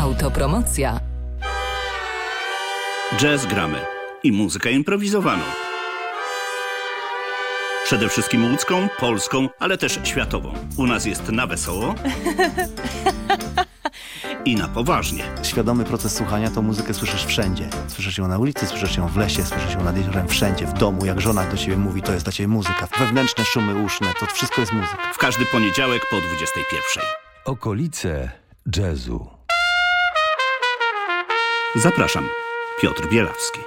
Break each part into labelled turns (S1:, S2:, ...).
S1: Autopromocja.
S2: Jazz gramy i muzykę improwizowaną. Przede wszystkim łódzką, polską, ale też światową. U nas jest na wesoło i na poważnie.
S3: Świadomy proces słuchania, to muzykę słyszysz wszędzie. Słyszysz ją na ulicy, słyszysz ją w lesie, słyszysz ją nad jeziorem, wszędzie, w domu. Jak żona do ciebie mówi, to jest dla ciebie muzyka. Wewnętrzne szumy uszne, to wszystko jest muzyka.
S2: W każdy poniedziałek po 21:00.
S4: Okolice jazzu.
S2: Zapraszam, Piotr Bielawski.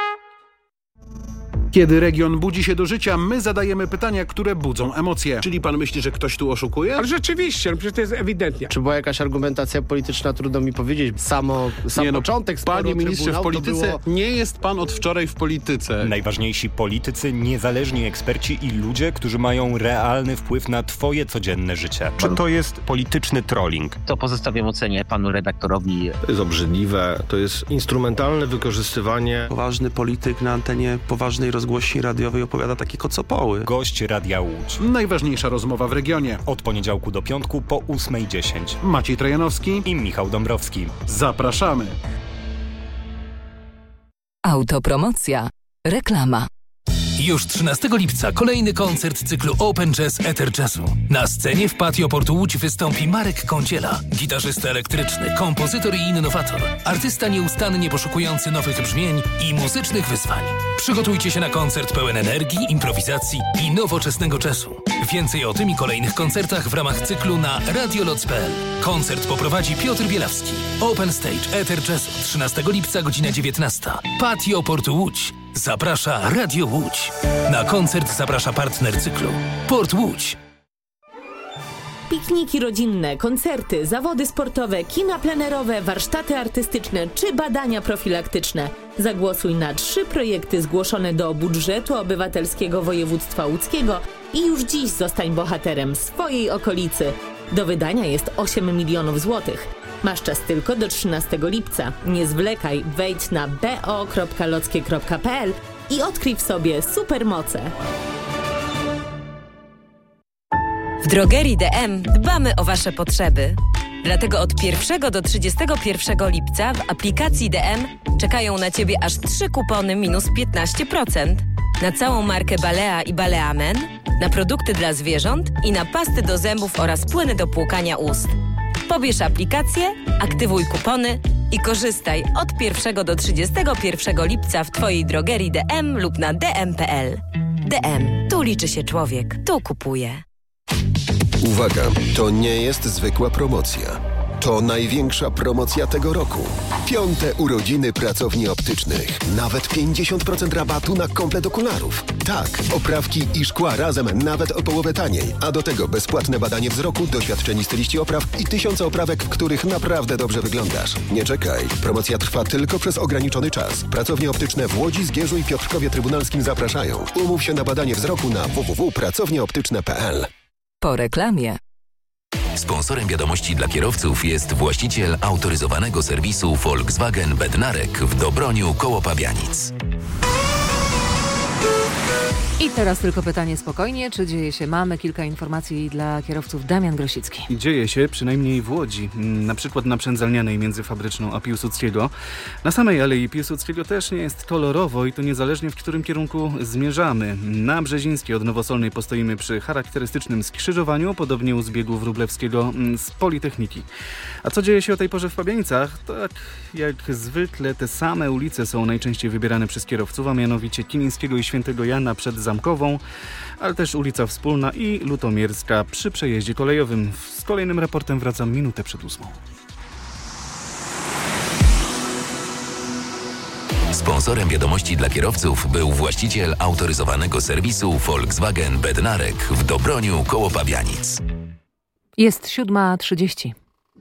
S5: Kiedy region budzi się do życia, my zadajemy pytania, które budzą emocje.
S6: Czyli pan myśli, że ktoś tu oszukuje?
S7: Ale rzeczywiście, przecież to jest ewidentnie.
S8: Czy była jakaś argumentacja polityczna, trudno mi powiedzieć. Sam początek sporu
S6: Panie ministrze, w polityce
S8: było...
S6: nie jest pan od wczoraj w polityce.
S4: Najważniejsi politycy, niezależni eksperci i ludzie, którzy mają realny wpływ na twoje codzienne życie. Czy to jest polityczny trolling?
S9: To pozostawiam ocenie panu redaktorowi.
S6: To jest obrzydliwe, to jest instrumentalne wykorzystywanie.
S10: Poważny polityk na antenie poważnej rozgłośni radiowej opowiada takie kocopoły.
S4: Gość Radia Łódź.
S5: Najważniejsza rozmowa w regionie.
S4: Od poniedziałku do piątku po 8:10.
S5: Maciej Trojanowski
S4: I Michał Dąbrowski.
S5: Zapraszamy.
S1: Autopromocja. Reklama.
S11: Już 13 lipca kolejny koncert cyklu Open Jazz Ether Jazzu. Na scenie w Patio Portu Łódź wystąpi Marek Kądziela, gitarzysta elektryczny, kompozytor i innowator, artysta nieustannie poszukujący nowych brzmień i muzycznych wyzwań. Przygotujcie się na koncert pełen energii, improwizacji i nowoczesnego jazzu. Więcej o tym i kolejnych koncertach w ramach cyklu na radioloc.pl. Koncert poprowadzi Piotr Bielawski. Open Stage Ether Jazzu 13 lipca, godzina 19. Patio Portu Łódź. Zaprasza Radio Łódź. Na koncert zaprasza partner cyklu Port Łódź.
S12: Pikniki rodzinne, koncerty, zawody sportowe, kina plenerowe, warsztaty artystyczne czy badania profilaktyczne. Zagłosuj na 3 projekty zgłoszone do budżetu obywatelskiego województwa łódzkiego i już dziś zostań bohaterem swojej okolicy. Do wydania jest 8 milionów złotych. Masz czas tylko do 13 lipca. Nie zwlekaj, wejdź na bo.lockie.pl i odkryj w sobie supermoce.
S13: W drogerii DM dbamy o Wasze potrzeby. Dlatego od 1 do 31 lipca w aplikacji DM czekają na Ciebie aż 3 kupony minus 15%. Na całą markę Balea i Balea Men, na produkty dla zwierząt i na pasty do zębów oraz płyny do płukania ust. Pobierz aplikację, aktywuj kupony i korzystaj od 1 do 31 lipca w Twojej drogerii DM lub na dm.pl. DM. Tu liczy się człowiek. Tu kupuje.
S14: Uwaga, to nie jest zwykła promocja. To największa promocja tego roku. 5. urodziny pracowni optycznych. Nawet 50% rabatu na komplet okularów. Tak, oprawki i szkła razem nawet o połowę taniej. A do tego bezpłatne badanie wzroku, doświadczeni styliści opraw i 1000 oprawek, w których naprawdę dobrze wyglądasz. Nie czekaj. Promocja trwa tylko przez ograniczony czas. Pracownie optyczne w Łodzi, Zgierzu i Piotrkowie Trybunalskim zapraszają. Umów się na badanie wzroku na www.pracownieoptyczne.pl.
S1: Po reklamie.
S15: Sponsorem wiadomości dla kierowców jest właściciel autoryzowanego serwisu Volkswagen Bednarek w Dobroniu koło Pabianic.
S16: I teraz tylko pytanie spokojnie, czy dzieje się? Mamy kilka informacji dla kierowców. Damian Grosicki.
S17: Dzieje się, przynajmniej w Łodzi. Na przykład na Przędzalnianej między Fabryczną a Piłsudskiego. Na samej Alei Piłsudskiego też nie jest kolorowo i to niezależnie w którym kierunku zmierzamy. Na Brzezińskiej od Nowosolnej postoimy przy charakterystycznym skrzyżowaniu, podobnie u zbiegu Wróblewskiego z Politechniki. A co dzieje się o tej porze w Pabianicach? Tak jak zwykle te same ulice są najczęściej wybierane przez kierowców, a mianowicie Kilińskiego i Świętego Jana przed Zamkową, ale też ulica Wspólna i Lutomierska przy przejeździe kolejowym. Z kolejnym raportem wracam minutę przed 8.
S15: Sponsorem wiadomości dla kierowców był właściciel autoryzowanego serwisu Volkswagen Bednarek w Dobroniu koło Pabianic.
S16: Jest 7:30.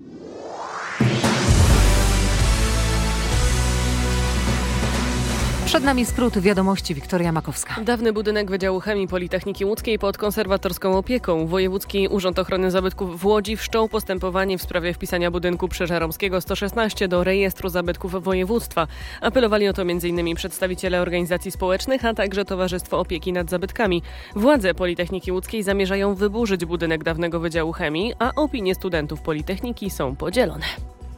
S16: Przed nami skrót wiadomości. Wiktoria Makowska.
S18: Dawny budynek Wydziału Chemii Politechniki Łódzkiej pod konserwatorską opieką. Wojewódzki Urząd Ochrony Zabytków w Łodzi wszczął postępowanie w sprawie wpisania budynku przy Żeromskiego 116 do rejestru zabytków województwa. Apelowali o to m.in. przedstawiciele organizacji społecznych, a także Towarzystwo Opieki nad Zabytkami. Władze Politechniki Łódzkiej zamierzają wyburzyć budynek dawnego Wydziału Chemii, a opinie studentów Politechniki są podzielone.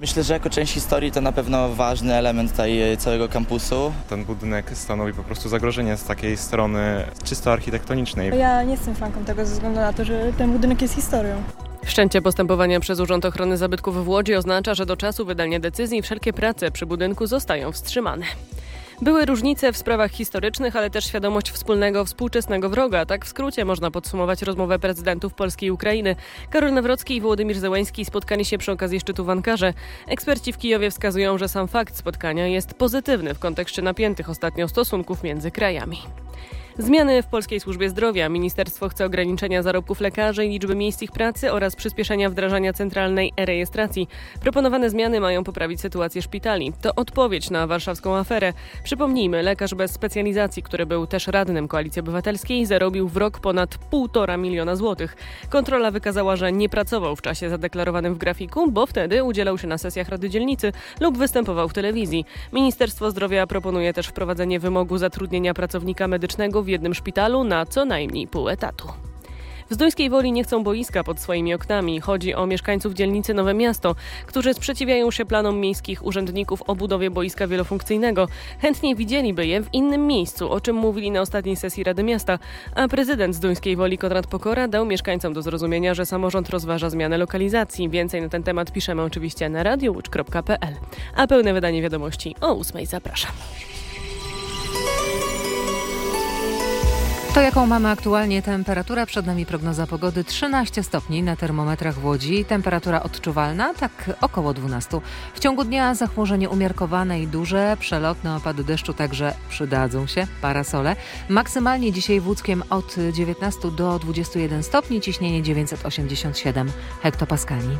S19: Myślę, że jako część historii to na pewno ważny element tutaj całego kampusu.
S20: Ten budynek stanowi po prostu zagrożenie z takiej strony czysto architektonicznej.
S21: Ja nie jestem fanką tego ze względu na to, że ten budynek jest historią.
S18: Wszczęcie postępowania przez Urząd Ochrony Zabytków w Łodzi oznacza, że do czasu wydania decyzji wszelkie prace przy budynku zostają wstrzymane. Były różnice w sprawach historycznych, ale też świadomość wspólnego, współczesnego wroga. Tak w skrócie można podsumować rozmowę prezydentów Polski i Ukrainy. Karol Nawrocki i Wołodymyr Zełański spotkali się przy okazji szczytu w Ankarze. Eksperci w Kijowie wskazują, że sam fakt spotkania jest pozytywny w kontekście napiętych ostatnio stosunków między krajami. Zmiany w polskiej służbie zdrowia. Ministerstwo chce ograniczenia zarobków lekarzy i liczby miejsc ich pracy oraz przyspieszenia wdrażania centralnej e-rejestracji. Proponowane zmiany mają poprawić sytuację szpitali. To odpowiedź na warszawską aferę. Przypomnijmy, lekarz bez specjalizacji, który był też radnym Koalicji Obywatelskiej, zarobił w rok ponad 1,5 miliona złotych. Kontrola wykazała, że nie pracował w czasie zadeklarowanym w grafiku, bo wtedy udzielał się na sesjach Rady Dzielnicy lub występował w telewizji. Ministerstwo Zdrowia proponuje też wprowadzenie wymogu zatrudnienia pracownika medycznego w jednym szpitalu na co najmniej pół etatu. W Zduńskiej Woli nie chcą boiska pod swoimi oknami. Chodzi o mieszkańców dzielnicy Nowe Miasto, którzy sprzeciwiają się planom miejskich urzędników o budowie boiska wielofunkcyjnego. Chętnie widzieliby je w innym miejscu, o czym mówili na ostatniej sesji Rady Miasta, a prezydent Zduńskiej Woli Konrad Pokora dał mieszkańcom do zrozumienia, że samorząd rozważa zmianę lokalizacji. Więcej na ten temat piszemy oczywiście na radiołódź.pl. A pełne wydanie wiadomości o 8:00 zapraszam.
S16: To jaką mamy aktualnie temperaturę? Przed nami prognoza pogody 13 stopni na termometrach w Łodzi. Temperatura odczuwalna tak około 12. W ciągu dnia zachmurzenie umiarkowane i duże. Przelotne opady deszczu także przydadzą się. Parasole. Maksymalnie dzisiaj w Łódzkiem od 19 do 21 stopni. Ciśnienie 987 hektopaskali.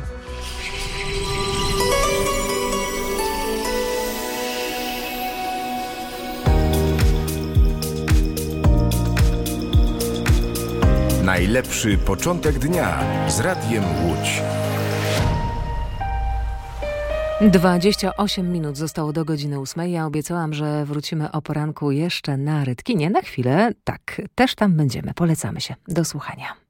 S22: Najlepszy początek dnia z Radiem Łódź.
S16: 28 minut zostało do godziny 8. Ja obiecałam, że wrócimy o poranku jeszcze na Rytkinie. Na chwilę, tak, też tam będziemy. Polecamy się. Do słuchania.